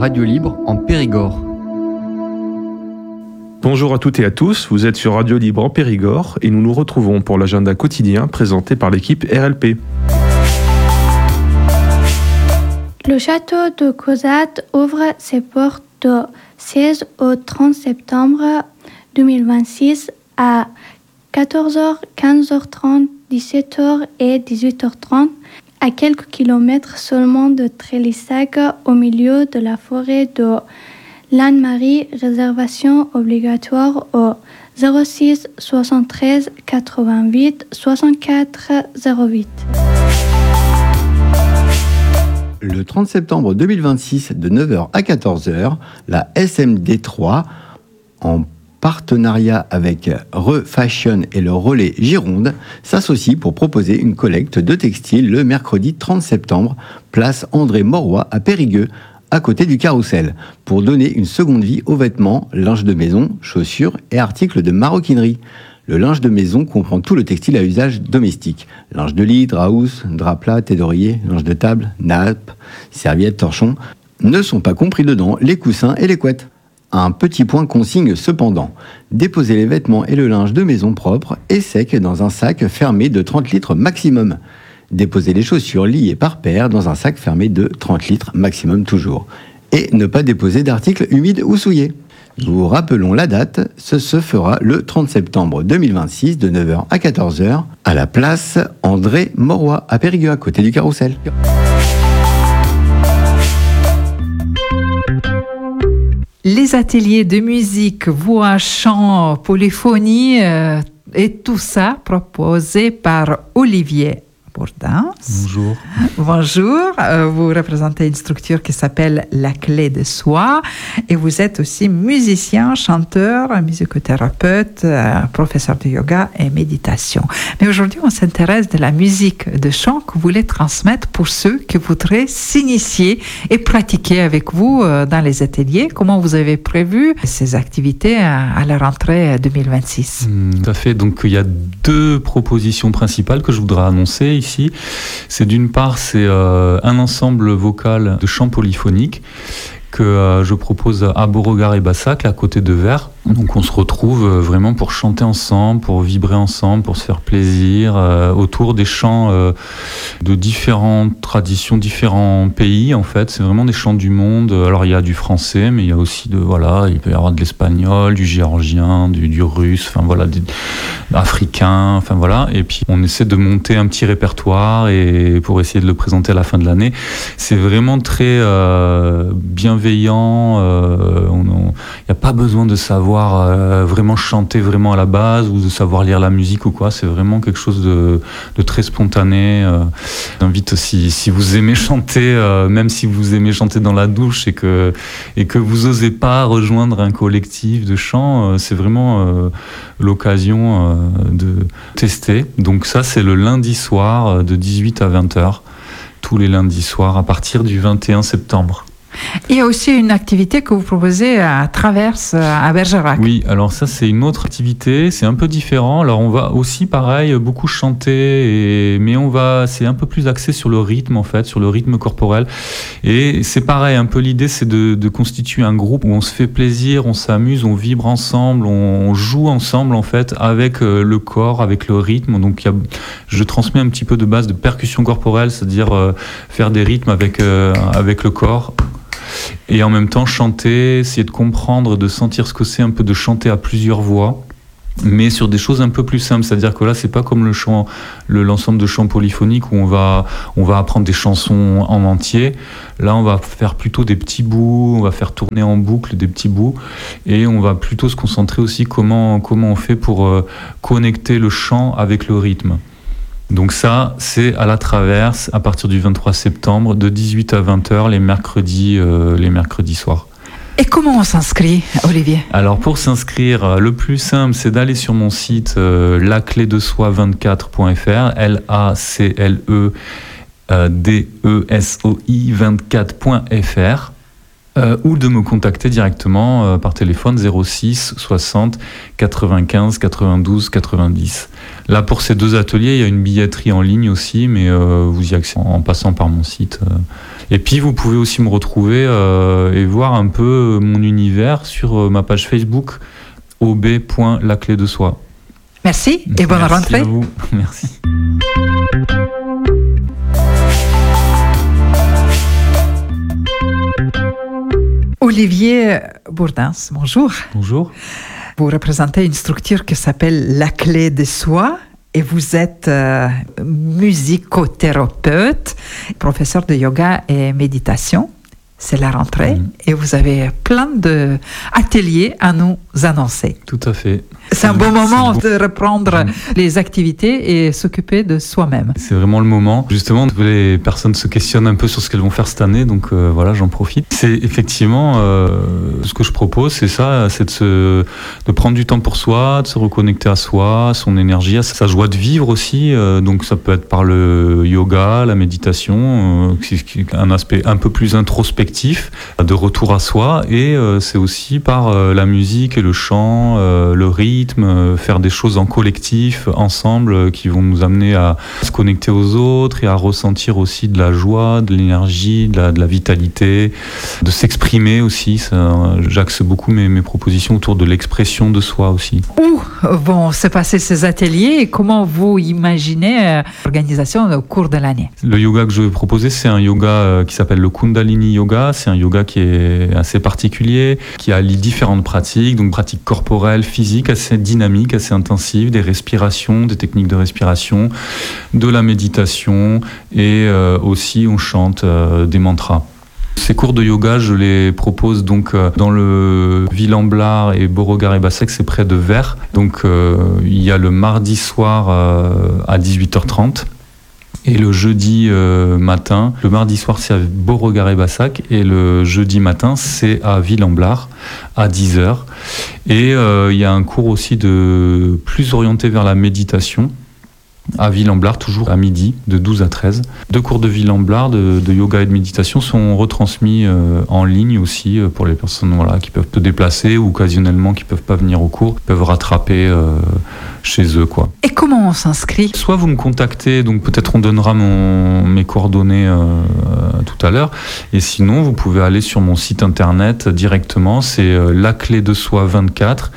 Radio Libre en Périgord. Bonjour à toutes et à tous, vous êtes sur Radio Libre en Périgord et nous nous retrouvons pour l'agenda quotidien présenté par l'équipe RLP. Le château de Causade ouvre ses portes du 16 au 30 septembre 2026 à 14h, 15h30, 17h et 18h30 à quelques kilomètres seulement de Trélissac au milieu de la forêt de l'Anne-Marie. Réservation obligatoire au 06 73 88 64 08. Le 30 septembre 2026, de 9h à 14h, la SMD3, en partenariat avec Refashion et le Relais Gironde, s'associe pour proposer une collecte de textiles le mercredi 30 septembre, place André Mauroy à Périgueux, à côté du Carrousel, pour donner une seconde vie aux vêtements, linge de maison, chaussures et articles de maroquinerie. Le linge de maison comprend tout le textile à usage domestique. Linge de lit, drap housse, drap plat, thé d'oreiller, linge de table, nappes, serviettes, torchons. Ne sont pas compris dedans les coussins et les couettes. Un petit point consigne cependant. Déposez les vêtements et le linge de maison propre et sec dans un sac fermé de 30 litres maximum. Déposez les chaussures liées par paire dans un sac fermé de 30 litres maximum toujours. Et ne pas déposer d'articles humides ou souillés. Nous vous rappelons la date, ce se fera le 30 septembre 2026 de 9h à 14h à la place André Mauroy à Périgueux, à côté du Carrousel. Les ateliers de musique, voix, chant, polyphonie et tout ça proposé par Olivier Bourdin. Bonjour. Bonjour. Vous représentez une structure qui s'appelle La Clé de Soi et vous êtes aussi musicien, chanteur, musicothérapeute, professeur de yoga et méditation. Mais aujourd'hui, on s'intéresse de la musique de chant que vous voulez transmettre pour ceux qui voudraient s'initier et pratiquer avec vous dans les ateliers. Comment vous avez prévu ces activités à la rentrée 2026? Tout à fait. Donc, il y a deux propositions principales que je voudrais annoncer ici. C'est d'une part, c'est un ensemble vocal de chant polyphonique que je propose à Beauregard et Bassac, à côté de Vers. Donc on se retrouve vraiment pour chanter ensemble, pour vibrer ensemble, pour se faire plaisir autour des chants de différentes traditions, différents pays en fait. C'est vraiment des chants du monde. Alors il y a du français, mais il y a aussi il peut y avoir de l'espagnol, du géorgien, du russe, enfin voilà, africain, enfin voilà. Et puis on essaie de monter un petit répertoire et pour essayer de le présenter à la fin de l'année. C'est vraiment très bienveillant. Il n'y a pas besoin de savoir vraiment chanter vraiment à la base ou de savoir lire la musique ou quoi. C'est vraiment quelque chose de très spontané. J'invite, si vous aimez chanter, même si vous aimez chanter dans la douche et que vous osez pas rejoindre un collectif de chant, c'est vraiment l'occasion de tester. Donc ça, c'est le lundi soir de 18 à 20h, tous les lundis soirs à partir du 21 septembre. Il y a aussi une activité que vous proposez à Traverse, à Bergerac. Oui, alors ça c'est une autre activité, c'est un peu différent. Alors on va aussi pareil beaucoup chanter, mais c'est un peu plus axé sur le rythme en fait, sur le rythme corporel. Et c'est pareil, un peu l'idée c'est de constituer un groupe où on se fait plaisir, on s'amuse, on vibre ensemble, on joue ensemble en fait avec le corps, avec le rythme. Donc je transmets un petit peu de base de percussion corporelle, c'est-à-dire faire des rythmes avec le corps. Et en même temps chanter, essayer de comprendre, de sentir ce que c'est un peu de chanter à plusieurs voix, mais sur des choses un peu plus simples. C'est-à-dire que là, c'est pas comme l'ensemble de chants polyphoniques où on va apprendre des chansons en entier. Là, on va faire plutôt des petits bouts, on va faire tourner en boucle des petits bouts, et on va plutôt se concentrer aussi comment on fait pour connecter le chant avec le rythme. Donc ça, c'est à la Traverse, à partir du 23 septembre, de 18 à 20h, les mercredis soirs. Et comment on s'inscrit, Olivier ? Alors pour s'inscrire, le plus simple, c'est d'aller sur mon site lacledesoi24.fr, LACLEDESOI24.fr. Ou de me contacter directement par téléphone 06 60 95 92 90. Là, pour ces deux ateliers, il y a une billetterie en ligne aussi, mais vous y accédez en passant par mon site Et puis vous pouvez aussi me retrouver et voir un peu mon univers sur ma page Facebook ob.laclédesoi. Merci et bonne rentrée. Merci à vous. Merci. Olivier Bourdins, bonjour. Bonjour. Vous représentez une structure qui s'appelle La Clé de Soi et vous êtes musicothérapeute, professeur de yoga et méditation. C'est la rentrée et vous avez plein d'ateliers à nous annoncer. Tout à fait. C'est un bon moment de reprendre les activités et s'occuper de soi-même. C'est vraiment le moment. Justement, les personnes se questionnent un peu sur ce qu'elles vont faire cette année, donc voilà, j'en profite. C'est effectivement ce que je propose, c'est ça, c'est de prendre du temps pour soi, de se reconnecter à soi, à son énergie, à sa joie de vivre aussi. Donc ça peut être par le yoga, la méditation, un aspect un peu plus introspectif, de retour à soi, et c'est aussi par la musique et le chant, le rythme, faire des choses en collectif, ensemble, qui vont nous amener à se connecter aux autres et à ressentir aussi de la joie, de l'énergie, de la vitalité, de s'exprimer aussi. J'axe beaucoup mes propositions autour de l'expression de soi aussi. Où vont se passer ces ateliers et comment vous imaginez l'organisation au cours de l'année? Le yoga que je vais proposer, c'est un yoga qui s'appelle le Kundalini Yoga. C'est un yoga qui est assez particulier, qui allie différentes pratiques, donc pratiques corporelles, physiques, assez dynamiques, assez intensives, des respirations, des techniques de respiration, de la méditation et aussi on chante des mantras. Ces cours de yoga, je les propose donc dans le Villain-Blar et Beauregard-et-Bassec, c'est près de Vers. Donc il y a le mardi soir à 18h30. Et le jeudi matin, le mardi soir c'est à Beauregard-et-Bassec et le jeudi matin c'est à Villain-Blar à 10h. Et il y a un cours aussi plus orienté vers la méditation à Villain-Blar, toujours à midi, de 12 à 13. 2 cours de Villain-Blar de yoga et de méditation sont retransmis en ligne aussi pour les personnes qui peuvent se déplacer ou occasionnellement qui ne peuvent pas venir au cours, peuvent rattraper chez eux, quoi. Et comment on s'inscrit? Soit vous me contactez, donc peut-être on donnera mes coordonnées tout à l'heure, et sinon vous pouvez aller sur mon site internet directement, c'est laclédesoi 24,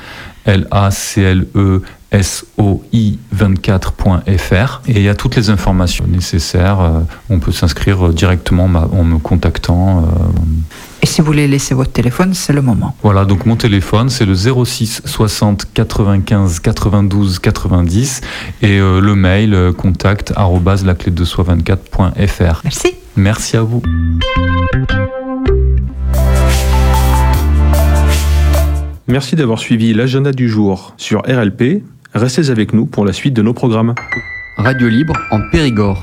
LACLESOI24.fr, et il y a toutes les informations nécessaires. On peut s'inscrire directement en me contactant. Et si vous voulez laisser votre téléphone, c'est le moment. Voilà, donc mon téléphone, c'est le 06 60 95 92 90 et le mail contact@laclédesoi24.fr. Merci. Merci à vous. Merci d'avoir suivi l'agenda du jour sur RLP. Restez avec nous pour la suite de nos programmes. Radio Libre en Périgord.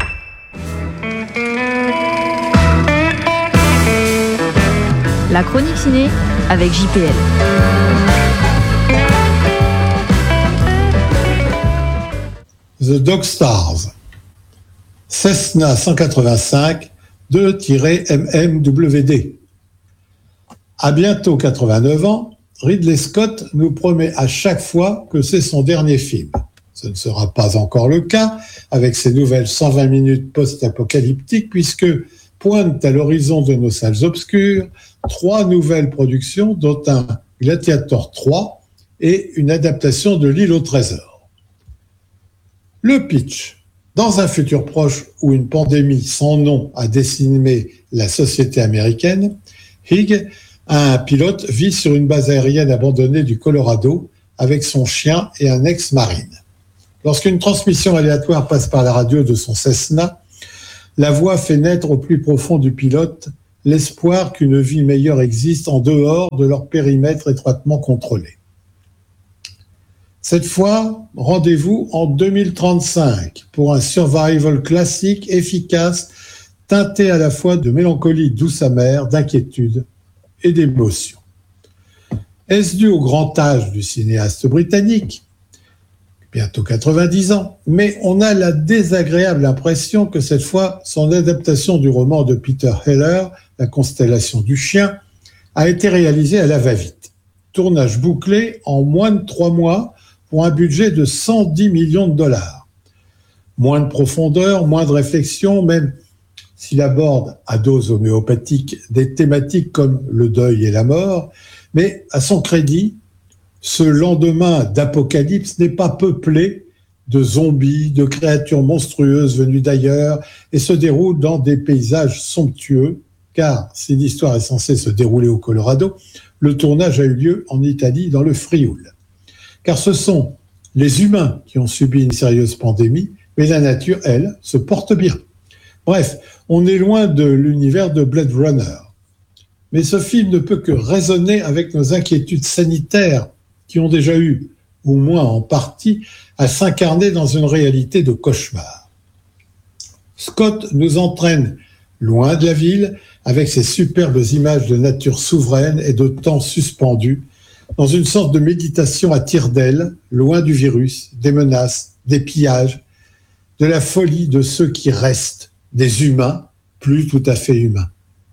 La chronique ciné avec JPL. The Dog Stars. Cessna 185 2-MMWD. À bientôt 89 ans, Ridley Scott nous promet à chaque fois que c'est son dernier film. Ce ne sera pas encore le cas avec ses nouvelles 120 minutes post-apocalyptiques puisque pointent à l'horizon de nos salles obscures 3 nouvelles productions dont un Gladiator 3 et une adaptation de L'île au trésor. Le pitch. Dans un futur proche où une pandémie sans nom a décimé la société américaine, Higg, un pilote, vit sur une base aérienne abandonnée du Colorado avec son chien et un ex-marine. Lorsqu'une transmission aléatoire passe par la radio de son Cessna, la voix fait naître au plus profond du pilote l'espoir qu'une vie meilleure existe en dehors de leur périmètre étroitement contrôlé. Cette fois, rendez-vous en 2035 pour un survival classique, efficace, teinté à la fois de mélancolie douce amère, d'inquiétude et d'émotion. Est-ce dû au grand âge du cinéaste britannique, bientôt 90 ans, mais on a la désagréable impression que cette fois, son adaptation du roman de Peter Heller, La constellation du chien, a été réalisée à la va-vite. Tournage bouclé en moins de 3 mois pour un budget de 110 millions de dollars. Moins de profondeur, moins de réflexion, même s'il aborde à dose homéopathique des thématiques comme le deuil et la mort, mais à son crédit, ce lendemain d'apocalypse n'est pas peuplé de zombies, de créatures monstrueuses venues d'ailleurs et se déroule dans des paysages somptueux, car si l'histoire est censée se dérouler au Colorado, le tournage a eu lieu en Italie dans le Frioul. Car ce sont les humains qui ont subi une sérieuse pandémie, mais la nature, elle, se porte bien. Bref, on est loin de l'univers de Blade Runner. Mais ce film ne peut que résonner avec nos inquiétudes sanitaires qui ont déjà eu, au moins en partie, à s'incarner dans une réalité de cauchemar. Scott nous entraîne loin de la ville, avec ses superbes images de nature souveraine et de temps suspendu, dans une sorte de méditation à tire-d'aile, loin du virus, des menaces, des pillages, de la folie de ceux qui restent, des humains, plus tout à fait humains.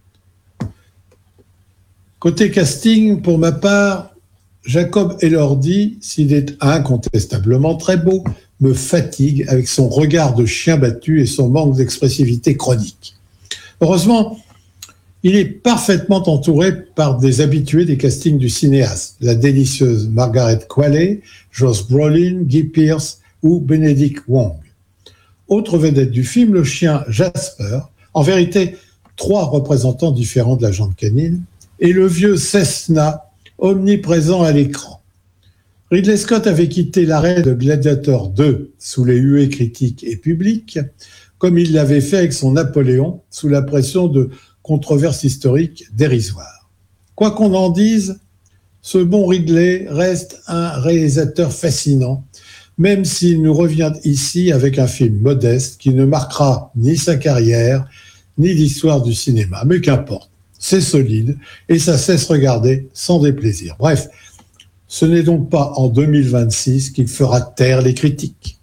Côté casting, pour ma part, Jacob Elordi, s'il est incontestablement très beau, me fatigue avec son regard de chien battu et son manque d'expressivité chronique. Heureusement, il est parfaitement entouré par des habitués des castings du cinéaste, la délicieuse Margaret Qualley, Josh Brolin, Guy Pearce ou Benedict Wong. Autre vedette du film, le chien Jasper, en vérité 3 représentants différents de la jante canine, et le vieux Cessna, omniprésent à l'écran. Ridley Scott avait quitté l'arrêt de Gladiator 2 sous les huées critiques et publiques, comme il l'avait fait avec son Napoléon, sous la pression de controverses historiques dérisoires. Quoi qu'on en dise, ce bon Ridley reste un réalisateur fascinant, même s'il nous revient ici avec un film modeste qui ne marquera ni sa carrière, ni l'histoire du cinéma. Mais qu'importe, c'est solide et ça cesse regarder sans déplaisir. Bref, ce n'est donc pas en 2026 qu'il fera taire les critiques.